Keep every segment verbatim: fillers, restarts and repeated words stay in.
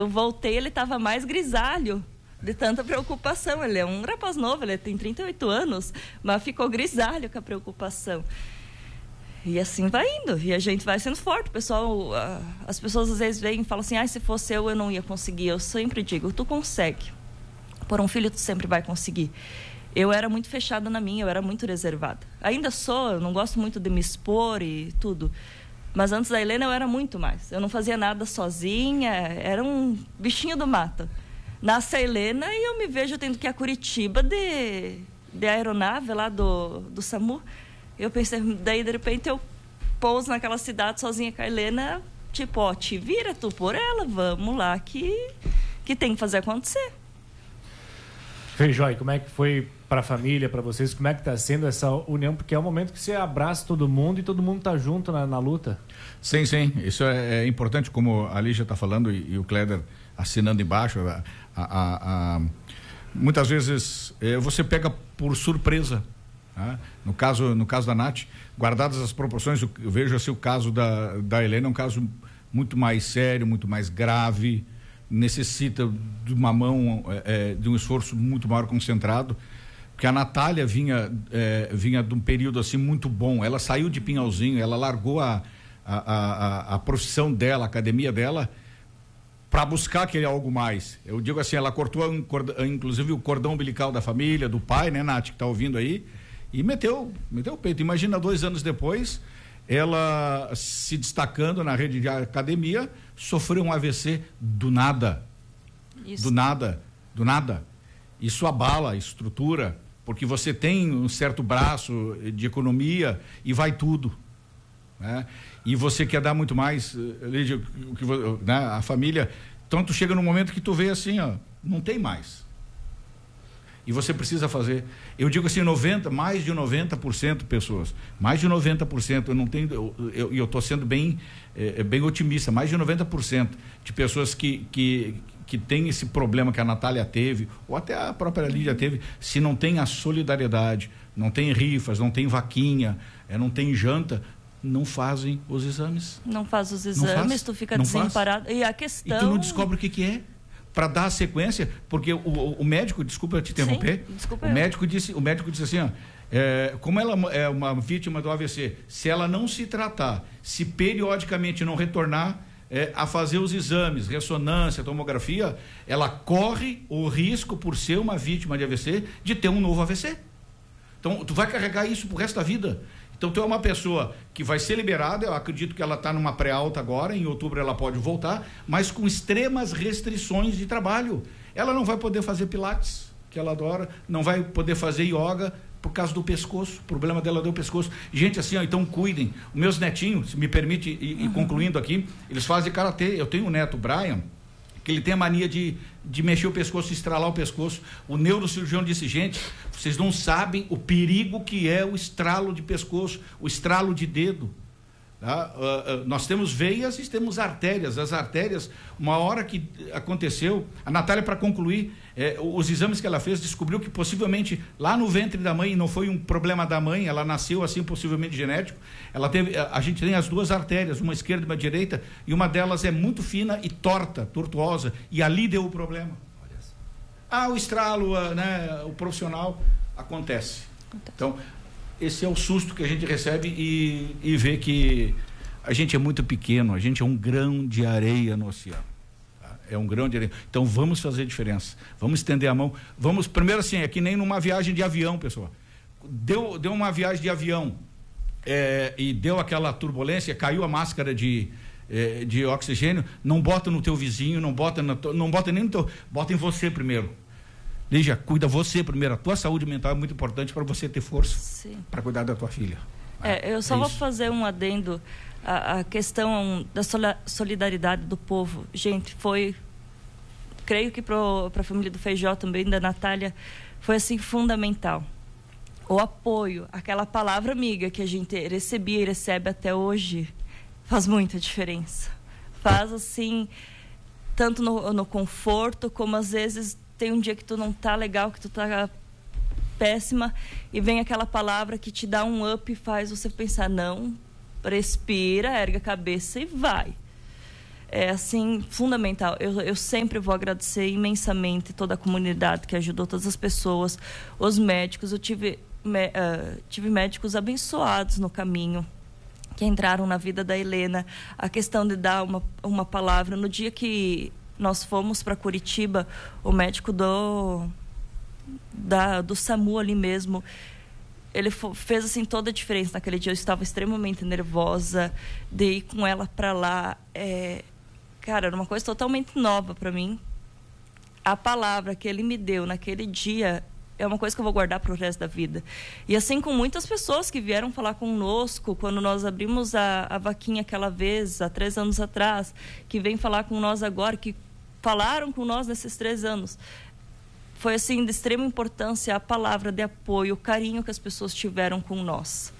Eu voltei, ele estava mais grisalho, de tanta preocupação. Ele é um rapaz novo, ele tem trinta e oito anos, mas ficou grisalho com a preocupação. E assim vai indo, e a gente vai sendo forte. O pessoal, as pessoas às vezes vêm e falam assim, ah, se fosse eu, eu não ia conseguir. Eu sempre digo, tu consegue. Por um filho, tu sempre vai conseguir. Eu era muito fechada na minha, eu era muito reservada. Ainda sou, eu não gosto muito de me expor e tudo. Mas antes da Helena eu era muito mais. Eu não fazia nada sozinha, era um bichinho do mato. Nasce a Helena e eu me vejo tendo que ir a Curitiba de, de aeronave lá do, do SAMU. Eu pensei, daí de repente eu pouso naquela cidade sozinha com a Helena, tipo, ó, te vira tu por ela, vamos lá que, que tem que fazer acontecer. Feijó, como é que foi para a família, para vocês? Como é que está sendo essa união? Porque é o momento que você abraça todo mundo e todo mundo está junto na, na luta. Sim, sim. Isso é, é importante, como a Lígia está falando e, e o Cléder assinando embaixo. A, a, a, muitas vezes é, você pega por surpresa. Tá? No caso, no caso da Nath, guardadas as proporções, eu, eu vejo assim o caso da, da Helena, é um caso muito mais sério, muito mais grave, necessita de uma mão, é, de um esforço muito maior concentrado, porque a Natália vinha, é, vinha de um período assim muito bom. Ela saiu de Pinhalzinho, ela largou a, a, a, a profissão dela, a academia dela, para buscar aquele algo mais. Eu digo assim, ela cortou inclusive o cordão umbilical da família, do pai, né, Nath, que está ouvindo aí, e meteu, meteu o peito. Imagina, dois anos depois, ela se destacando na rede de academia, sofreu um A V C do nada. Isso. Do nada, do nada. Isso abala a estrutura, porque você tem um certo braço de economia e vai tudo, né? E você quer dar muito mais, Lídia, né? A família, então tu chega num momento que tu vê assim, ó, não tem mais. E você precisa fazer. Eu digo assim, noventa, mais de noventa por cento pessoas, mais de noventa por cento, eu não tenho, eu eu estou sendo bem, é, bem otimista, mais de noventa por cento de pessoas que, que, que tem esse problema que a Natália teve, ou até a própria Lídia teve, se não tem a solidariedade, não tem rifas, não tem vaquinha, é, não tem janta, não fazem os exames. Não faz os exames, faz, tu fica desamparado. Faz. E a questão... E tu não descobre o que que é. Para dar a sequência, porque o, o, o médico, desculpa te interromper, Sim, desculpa o eu. médico disse, o médico disse assim, ó, é, como ela é uma vítima do A V C, se ela não se tratar, se periodicamente não retornar é, a fazer os exames, ressonância, tomografia, ela corre o risco, por ser uma vítima de A V C, de ter um novo A V C. Então, tu vai carregar isso pro resto da vida. Então, tu é uma pessoa que vai ser liberada, eu acredito que ela está numa pré-alta agora, em outubro ela pode voltar, mas com extremas restrições de trabalho. Ela não vai poder fazer pilates, que ela adora, não vai poder fazer yoga por causa do pescoço, o problema dela deu o pescoço. Gente, assim, ó, então cuidem. Os meus netinhos, se me permite ir, ir uhum. concluindo aqui, eles fazem karatê. Eu tenho um neto, Brian, que ele tem a mania de, de mexer o pescoço, estralar o pescoço. O neurocirurgião disse, gente, vocês não sabem o perigo que é o estralo de pescoço, o estralo de dedo. Tá? Uh, uh, nós temos veias e temos artérias. As artérias, uma hora que aconteceu, a Natália, para concluir, eh, os exames que ela fez, descobriu que possivelmente lá no ventre da mãe, não foi um problema da mãe, ela nasceu assim, possivelmente genético, ela teve, a, a gente tem as duas artérias, uma esquerda e uma direita, e uma delas é muito fina e torta, tortuosa, e ali deu o problema. Ah, o estralo, uh, né, o profissional, acontece. Então, esse é o susto que a gente recebe e, e vê que a gente é muito pequeno, a gente é um grão de areia no oceano. Tá? É um grão de areia. Então vamos fazer diferença. Vamos estender a mão. Vamos, primeiro assim, é que nem numa viagem de avião, pessoal. Deu, deu uma viagem de avião é, e deu aquela turbulência, caiu a máscara de, é, de oxigênio, não bota no teu vizinho, não bota, na, não bota nem no teu. Bota em você primeiro. Lígia, cuida você primeiro. A tua saúde mental é muito importante para você ter força para cuidar da tua filha. É, eu só é vou fazer um adendo à, à questão da solidariedade do povo. Gente, foi, creio que para a família do Feijó também, da Natália, foi assim fundamental. O apoio, aquela palavra amiga que a gente recebia e recebe até hoje, faz muita diferença. Faz assim, tanto no, no conforto, como às vezes tem um dia que tu não tá legal, que tu tá péssima, e vem aquela palavra que te dá um up e faz você pensar, não, respira, erga a cabeça e vai. é assim, fundamental. Eu, eu sempre vou agradecer imensamente toda a comunidade que ajudou, todas as pessoas, os médicos. Eu tive, me, uh, tive médicos abençoados no caminho, que entraram na vida da Helena. A questão de dar uma, uma palavra. No dia que nós fomos para Curitiba, o médico do, da, do SAMU ali mesmo, ele fez assim toda a diferença naquele dia. Eu estava extremamente nervosa de ir com ela para lá. É, cara, era uma coisa totalmente nova para mim. A palavra que ele me deu naquele dia é uma coisa que eu vou guardar para o resto da vida. E assim com muitas pessoas que vieram falar conosco quando nós abrimos a, a vaquinha aquela vez, há três anos atrás, que vem falar com nós agora, que falaram com nós nesses três anos. Foi assim de extrema importância a palavra de apoio, o carinho que as pessoas tiveram com nós.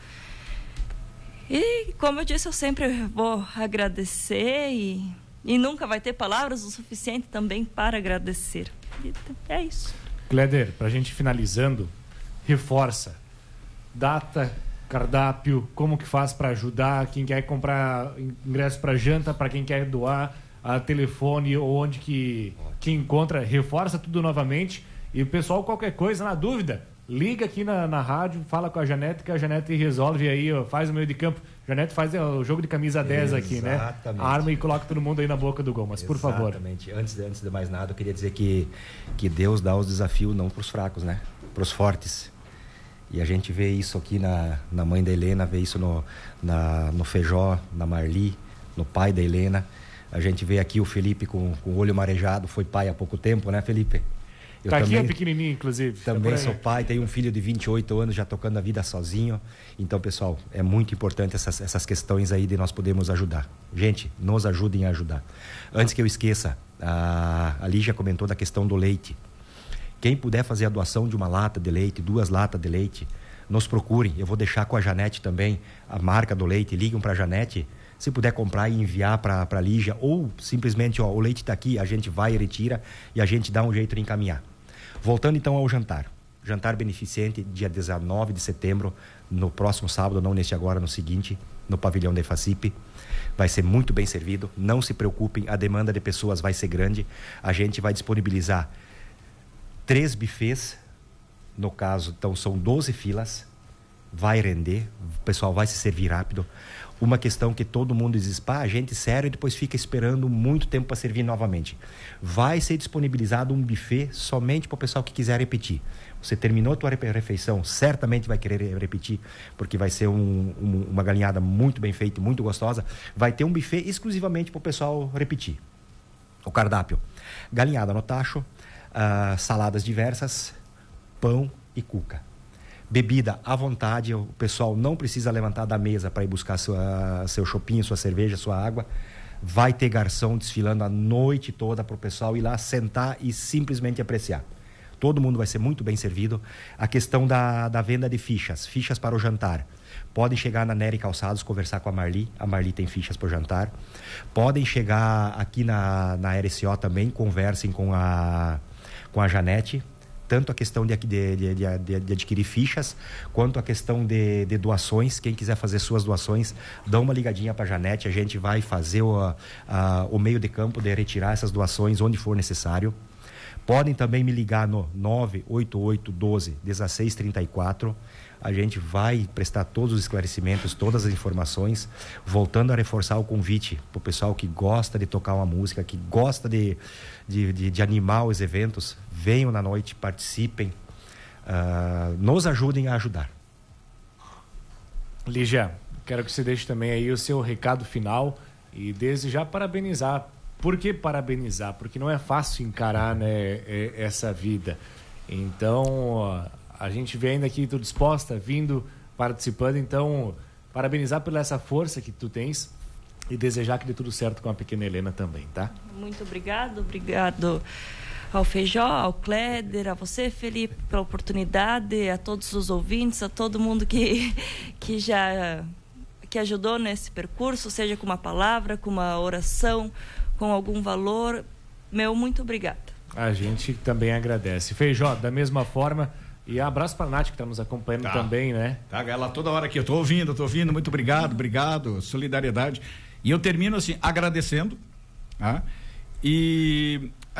E como eu disse, eu sempre vou agradecer e, e nunca vai ter palavras o suficiente também para agradecer. E é isso. Cléder, para a gente finalizando, reforça data, cardápio, como que faz para ajudar, quem quer comprar ingresso para janta, para quem quer doar, a telefone, onde que, que encontra, reforça tudo novamente. E o pessoal, qualquer coisa, na dúvida, liga aqui na, na rádio, fala com a Janete, que a Janete resolve aí, ó, faz o meio de campo. Janete faz o jogo de camisa dez aqui, né? Arma e coloca todo mundo aí na boca do gol, mas por favor. Exatamente. Antes, antes de mais nada, eu queria dizer que, que Deus dá os desafios não para os fracos, né? Para os fortes. E a gente vê isso aqui na, na mãe da Helena, vê isso no, na, no Feijó, na Marli, no pai da Helena. A gente vê aqui o Felipe com, com o olho marejado, foi pai há pouco tempo, né, Felipe? Eu tá também, aqui, é pequenininho, inclusive. Também sou pai, tenho um filho de vinte e oito anos, já tocando a vida sozinho. Então, pessoal, é muito importante essas, essas questões aí de nós podermos ajudar. Gente, nos ajudem a ajudar. Antes que eu esqueça, a, a Lígia comentou da questão do leite. Quem puder fazer a doação de uma lata de leite, duas latas de leite, nos procurem. Eu vou deixar com a Janete também a marca do leite. Ligam para a Janete. Se puder comprar e enviar para a Lígia, ou simplesmente, ó, o leite está aqui, a gente vai e retira e a gente dá um jeito de encaminhar. Voltando então ao jantar. Jantar beneficente, dia dezenove de setembro, no próximo sábado, não neste agora, no seguinte, no pavilhão da EFACIP. Vai ser muito bem servido, não se preocupem, a demanda de pessoas vai ser grande. A gente vai disponibilizar três buffets, no caso, então são doze filas, vai render, o pessoal vai se servir rápido. Uma questão que todo mundo diz, pá, a gente sério, e depois fica esperando muito tempo para servir novamente. Vai ser disponibilizado um buffet somente para o pessoal que quiser repetir. Você terminou a tua refeição, certamente vai querer repetir, porque vai ser um, um, uma galinhada muito bem feita, muito gostosa. Vai ter um buffet exclusivamente para o pessoal repetir. O cardápio: galinhada no tacho, uh, saladas diversas, pão e cuca. Bebida à vontade, o pessoal não precisa levantar da mesa para ir buscar sua, seu chopinho, sua cerveja, sua água. Vai ter garçom desfilando a noite toda para o pessoal ir lá sentar e simplesmente apreciar. Todo mundo vai ser muito bem servido. A questão da, da venda de fichas, fichas para o jantar. Podem chegar na Nery Calçados, conversar com a Marli. A Marli tem fichas para o jantar. Podem chegar aqui na, na R S O também, conversem com a, com a Janete. Tanto a questão de, de, de, de, de adquirir fichas, quanto a questão de, de doações. Quem quiser fazer suas doações, dá uma ligadinha para a Janete. A gente vai fazer o, a, o meio de campo de retirar essas doações onde for necessário. Podem também me ligar no nove oito oito um dois um seis três quatro. A gente vai prestar todos os esclarecimentos, todas as informações, voltando a reforçar o convite para o pessoal que gosta de tocar uma música, que gosta de, de, de, de animar os eventos. Venham na noite, participem, uh, nos ajudem a ajudar. Lígia, quero que você deixe também aí o seu recado final e desde já parabenizar. Por que parabenizar? Porque não é fácil encarar, né, essa vida. Então, a gente vê ainda aqui, tu disposta, vindo, participando. Então, parabenizar pela essa força que tu tens e desejar que dê tudo certo com a pequena Helena também, tá? Muito obrigado, obrigado ao Feijó, ao Cléder, a você, Felipe, pela oportunidade, a todos os ouvintes, a todo mundo que, que já que ajudou nesse percurso, seja com uma palavra, com uma oração, com algum valor. Meu, muito obrigada. A gente também agradece. Feijó, da mesma forma, e abraço para a Nath, que está nos acompanhando tá. também, né? Tá, ela toda hora aqui, eu tô ouvindo, eu tô ouvindo, muito obrigado, obrigado, solidariedade. E eu termino assim, agradecendo Tá? E